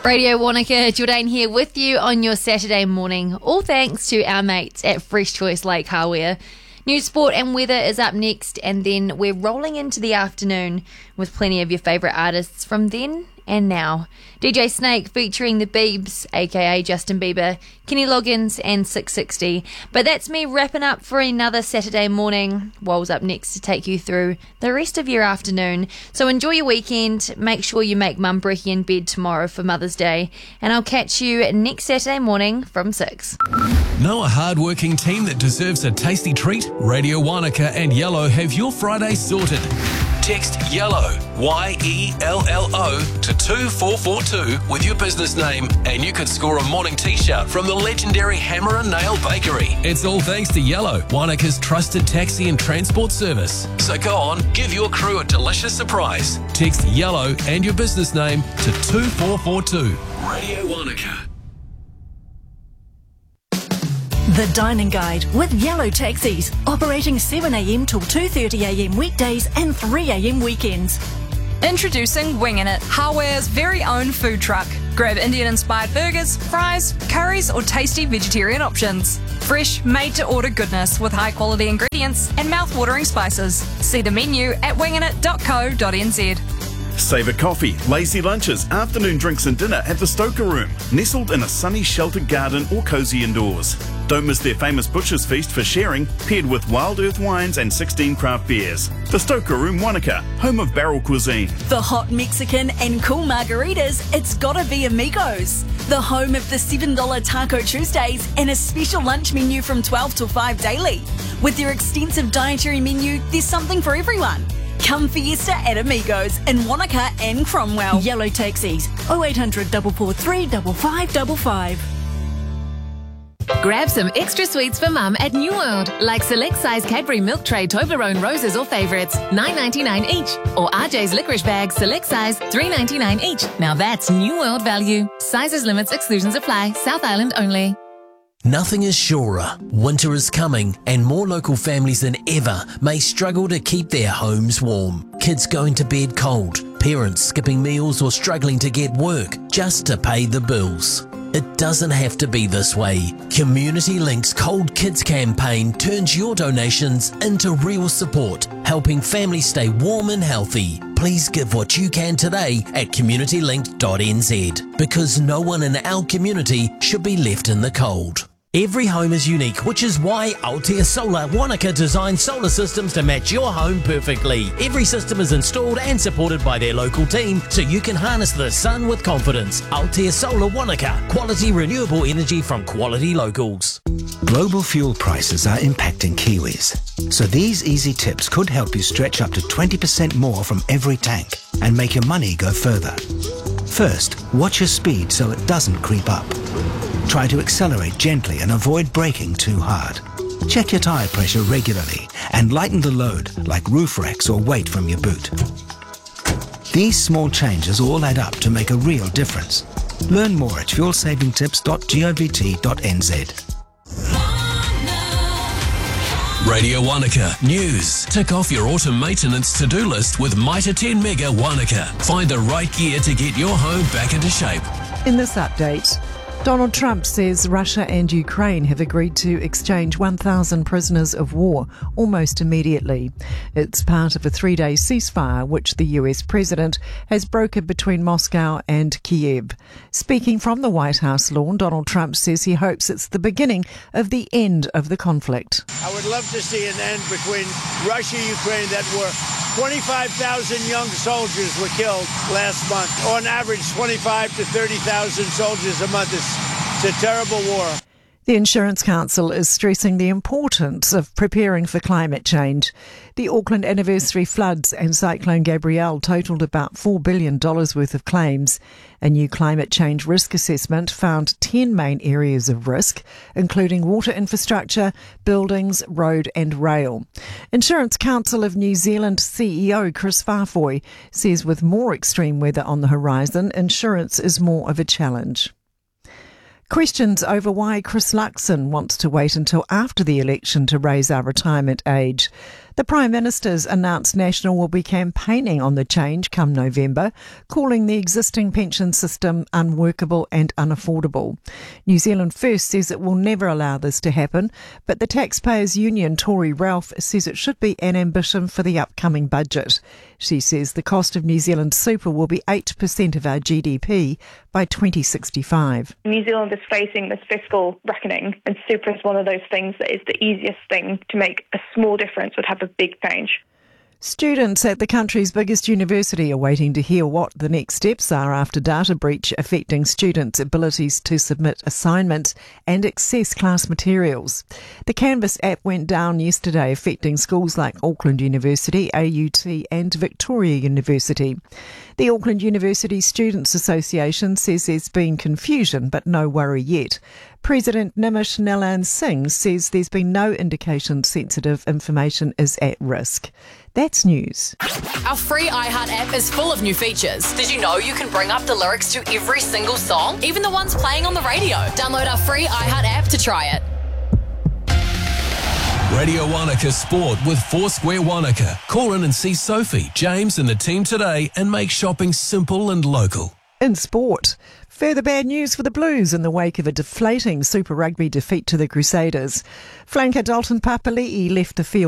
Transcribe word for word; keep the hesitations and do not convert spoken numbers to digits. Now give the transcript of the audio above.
Radio Wanaka, Jordan here with you on your Saturday morning, all thanks to our mates at Fresh Choice Lake Hardware. News, sport and weather is up next, and then we're rolling into the afternoon with plenty of your favourite artists from then and now. D J Snake featuring the Biebs, aka Justin Bieber, Kenny Loggins and six sixty. But that's me wrapping up for another Saturday morning. Woel's up next to take you through the rest of your afternoon. So enjoy your weekend. Make sure you make Mum brekkie in bed tomorrow for Mother's Day. And I'll catch you next Saturday morning from six. Know a hard-working team that deserves a tasty treat? Radio Wanaka and Yellow have your Friday sorted. Text YELLOW, Y E L L O, to two four four two with your business name and you could score a morning t-shirt from the legendary Hammer and Nail Bakery. It's all thanks to Yellow, Wanaka's trusted taxi and transport service. So go on, give your crew a delicious surprise. Text YELLOW and your business name to two four four two. Radio Wanaka. The Dining Guide with Yellow Taxis, operating seven a m till two thirty a m weekdays and three a m weekends. Introducing Wingin' It, Haware's very own food truck. Grab Indian-inspired burgers, fries, curries or tasty vegetarian options. Fresh, made-to-order goodness with high-quality ingredients and mouth-watering spices. See the menu at wingin it dot co dot n z. Savour coffee, lazy lunches, afternoon drinks and dinner at the Stoker Room, nestled in a sunny sheltered garden or cosy indoors. Don't miss their famous Butcher's Feast for sharing, paired with Wild Earth wines and sixteen craft beers. The Stoker Room Wanaka, home of barrel cuisine. For hot Mexican and cool margaritas, it's gotta be Amigos. The home of the seven dollar Taco Tuesdays and a special lunch menu from twelve till five daily. With their extensive dietary menu, there's something for everyone. Come fiesta at Amigos in Wanaka and Cromwell. Yellow Taxis, oh eight hundred, four four three, five five five five. Grab some extra sweets for Mum at New World, like select size Cadbury Milk Tray Toblerone Roses or favourites, nine ninety-nine each, or R J's Licorice Bags select size, three ninety-nine each. Now that's New World value. Sizes, limits, exclusions apply. South Island only. Nothing is surer. Winter is coming and more local families than ever may struggle to keep their homes warm. Kids going to bed cold, parents skipping meals or struggling to get work just to pay the bills. It doesn't have to be this way. Community Link's Cold Kids campaign turns your donations into real support, helping families stay warm and healthy. Please give what you can today at community link dot n z, because no one in our community should be left in the cold. Every home is unique, which is why Altea Solar Wanaka designed solar systems to match your home perfectly. Every system is installed and supported by their local team, so you can harness the sun with confidence. Altea Solar Wanaka, quality renewable energy from quality locals. Global fuel prices are impacting Kiwis, so these easy tips could help you stretch up to twenty percent more from every tank and make your money go further. First, watch your speed so it doesn't creep up. Try to accelerate gently and avoid braking too hard. Check your tyre pressure regularly and lighten the load, like roof racks or weight from your boot. These small changes all add up to make a real difference. Learn more at fuel saving tips dot govt dot n z. Radio Wanaka News. Tick off your autumn maintenance to-do list with Mitre ten Mega Wanaka. Find the right gear to get your home back into shape. In this update, Donald Trump says Russia and Ukraine have agreed to exchange one thousand prisoners of war almost immediately. It's part of a three-day ceasefire which the U S president has brokered between Moscow and Kiev. Speaking from the White House lawn, Donald Trump says he hopes it's the beginning of the end of the conflict. I would love to see an end between Russia and Ukraine. That were twenty-five thousand young soldiers were killed last month. On average, twenty-five to thirty thousand soldiers a month. It's, it's a terrible war. The Insurance Council is stressing the importance of preparing for climate change. The Auckland anniversary floods and Cyclone Gabrielle totalled about four billion dollars worth of claims. A new climate change risk assessment found ten main areas of risk, including water infrastructure, buildings, road and rail. Insurance Council of New Zealand C E O Chris Farfoy says with more extreme weather on the horizon, insurance is more of a challenge. Questions over why Chris Luxon wants to wait until after the election to raise our retirement age. The Prime Minister's announced National will be campaigning on the change come November, calling the existing pension system unworkable and unaffordable. New Zealand First says it will never allow this to happen, but the Taxpayers Union Tory Ralph says it should be an ambition for the upcoming budget. She says the cost of New Zealand super will be eight percent of our G D P by twenty sixty-five. New Zealand is facing this fiscal reckoning, and super is one of those things that is the easiest thing to make a small difference would have a big change. Students at the country's biggest university are waiting to hear what the next steps are after data breach affecting students' abilities to submit assignments and access class materials. The Canvas app went down yesterday, affecting schools like Auckland University, A U T and Victoria University. The Auckland University Students Association says there's been confusion, but no worry yet. President Nimish Nalan Singh says there's been no indication sensitive information is at risk. That's news. Our free iHeart app is full of new features. Did you know you can bring up the lyrics to every single song, even the ones playing on the radio? Download our free iHeart app to try it. Radio Wanaka Sport with Foursquare Wanaka. Call in and see Sophie, James and the team today and make shopping simple and local. In sport, further bad news for the Blues in the wake of a deflating Super Rugby defeat to the Crusaders. Flanker Dalton Papali'i left the field